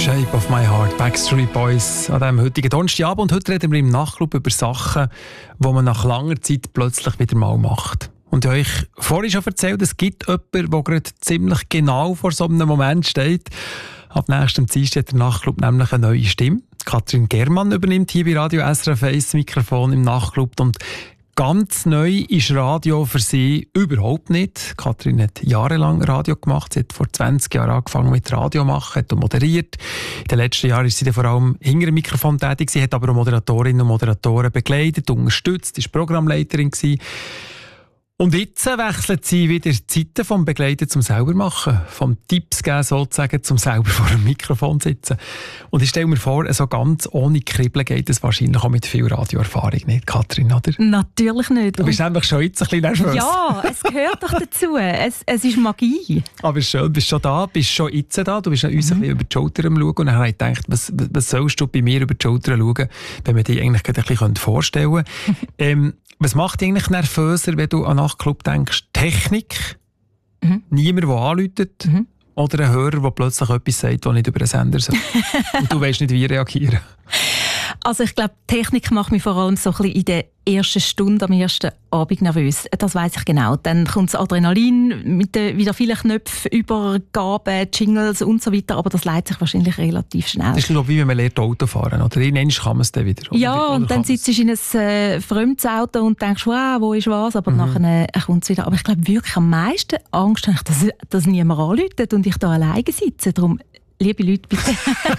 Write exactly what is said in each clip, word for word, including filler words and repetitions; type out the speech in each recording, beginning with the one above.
Shape of my heart, Backstreet Boys an diesem heutigen Donnerstagabend. Und heute reden wir im Nachtclub über Sachen, die man nach langer Zeit plötzlich wieder mal macht. Und ich habe euch vorhin schon erzählt, es gibt jemanden, der gerade ziemlich genau vor so einem Moment steht. Ab nächstem Dienstag hat der Nachtclub nämlich eine neue Stimme. Katrin Germann übernimmt hier bei Radio S R F eins das Mikrofon im Nachtclub. Und ganz neu ist Radio für sie überhaupt nicht. Katrin hat jahrelang Radio gemacht. Sie hat vor zwanzig Jahren angefangen mit Radio machen, hat moderiert. In den letzten Jahren ist sie dann vor allem hinter dem Mikrofon tätig. Sie hat aber auch Moderatorinnen und Moderatoren begleitet, unterstützt, ist Programmleiterin gewesen. Und jetzt wechselt sie wieder die Zeiten vom Begleiten zum Selbermachen, vom Tipps geben sozusagen zum selber vor dem Mikrofon sitzen. Und ich stelle mir vor, so ganz ohne Kribbeln geht es wahrscheinlich auch mit viel Radioerfahrung nicht, Katrin, oder? Natürlich nicht. Du bist nämlich schon jetzt ein bisschen nervös. Ja, es gehört doch dazu. Es, es ist Magie. Aber schön, du bist schon da, bist schon jetzt da. Du bist uns mhm. ein bisschen über die Schulter am Schauen. Und dann habe ich gedacht, was, was sollst du bei mir über die Schulter schauen, wenn wir dich eigentlich ein bisschen vorstellen können. ähm, Was macht dich eigentlich nervöser, wenn du an einen Nachtclub denkst? Technik? Mhm. Niemand, der anruft? Mhm. Oder ein Hörer, der plötzlich etwas sagt, das nicht über den Sender soll? Und du weißt nicht, wie reagieren? Also ich glaube, Technik macht mich vor allem so ein bisschen in der ersten Stunde am ersten Abend nervös. Das weiss ich genau. Dann kommt das Adrenalin mit den wieder vielen Knöpfen, Übergaben, Jingles und so weiter. Aber das leitet sich wahrscheinlich relativ schnell. Das ist glaube ich, wie wenn man lernt Auto fahren. Oder irgendwann kann man es dann wieder. Oder? Ja, oder und dann sitzt du in ein äh, fremdes Auto und denkst, wow, wo ist was? Aber mhm. nachher äh, kommt es wieder. Aber ich glaube wirklich am meisten Angst habe ich, dass, dass niemand anruft und ich da alleine sitze. Darum, liebe Leute, bitte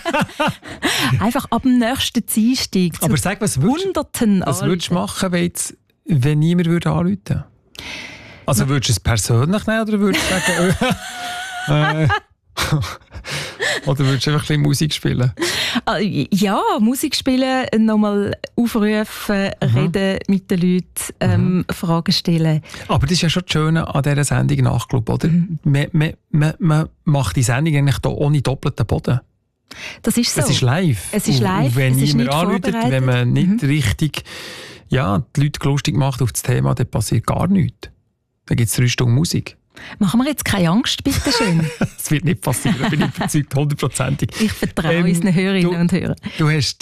einfach ab dem nächsten Dienstag zu Aber sag, was würdest, Hunderten was würdest du machen, wenn, jetzt, wenn niemand würde anrufen würde? Also würdest du es persönlich nehmen oder würdest du sagen... äh, oder würdest du einfach ein bisschen Musik spielen? Ja, Musik spielen, nochmal aufrufen, mhm. reden mit den Leuten, ähm, mhm. Fragen stellen. Aber das ist ja schon das Schöne an dieser Sendung Nachtclub, oder? Mhm. Man, man, man, man macht die Sendung eigentlich da ohne doppelten Boden. Das ist so. Es ist live. Es ist live. Und wenn es niemand anruft, wenn man nicht mhm. richtig ja, die Leute lustig macht auf das Thema, dann passiert gar nichts. Dann gibt es drei Stunden Musik. Machen wir jetzt keine Angst, bitte schön. Das wird nicht passieren, bin ich überzeugt, hundertprozentig. Ich vertraue ähm, unseren Hörerinnen du, und Hörern. Du hast